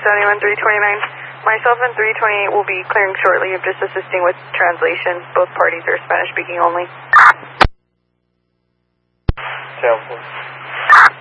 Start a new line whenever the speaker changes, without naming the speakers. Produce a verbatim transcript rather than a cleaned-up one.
seventy-one three twenty-nine. Myself and three twenty-eight will be clearing shortly. I'm just assisting with translation. Both parties are Spanish speaking only.
Ten four.